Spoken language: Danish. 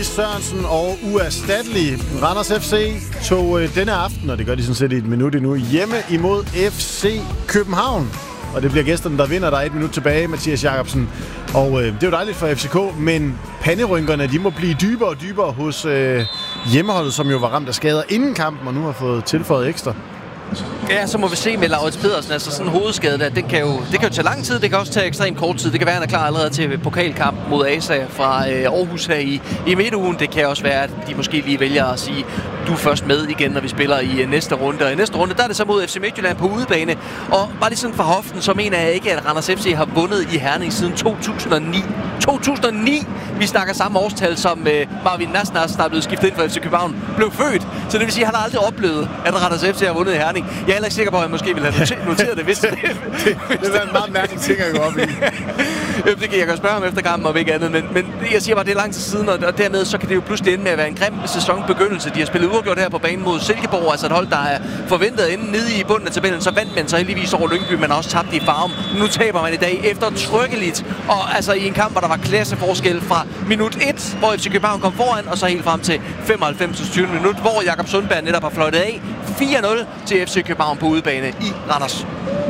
Lis Sørensen og uerstattelig. Randers FC tog denne aften, og det gør de sådan set i et minut endnu, hjemme imod FC København. Og det bliver gæsterne, der vinder. Der er 1 minut tilbage, Mathias Jacobsen. Og det er jo dejligt for FCK, men panderynkerne, de må blive dybere og dybere hos hjemmeholdet, som jo var ramt af skader inden kampen, og nu har fået tilføjet ekstra. Ja, så må vi se med Laurits Pedersen. Altså sådan en hovedskade der, det kan jo tage lang tid. Det kan også tage ekstremt kort tid. Det kan være, at han er klar allerede til pokalkamp mod ASA fra Aarhus her i midtugen. Det kan også være, at de måske lige vælger at sige, du er først med igen, når vi spiller i næste runde. Og i næste runde, der er det så mod FC Midtjylland på udebane. Og bare lige sådan fra hoften, så mener jeg ikke, at Randers FC har vundet i Herning siden 2009. 2009! Vi snakker samme årstal, som Marvin Nasnas, der er blevet skiftet ind for FC København, blev født. Så det vil sige, at han har aldrig oplevet, at Randers FC har vundet i Herning. Jeg er heller ikke sikker på, at jeg måske ville have noteret det, hvis det er en meget mærkelig ting at gå op i. Det kan jeg godt spørge ham efter kampen, om ikke andet. Men jeg siger bare, det er lang tid siden, og dermed så kan det jo pludselig ende med at være en grim sæsonbegyndelse. De har spillet uafgjort her på banen mod Silkeborg, altså et hold, der er forventet at ende nede i bunden af tabellen. Så vandt man så heldigvis over Lyngby, men også tabt i Farum. Nu taber man i dag eftertrykkeligt, og altså i en kamp, hvor der var klasseforskel fra minut 1, hvor FC København kom foran, og så helt frem til 95. minut, hvor Jakob Sundberg netop har fløjtet af 4-0 til FC København på udebane i Randers.